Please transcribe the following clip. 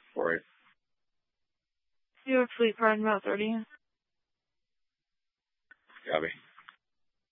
for it. You have a fleet card in about 30. Copy.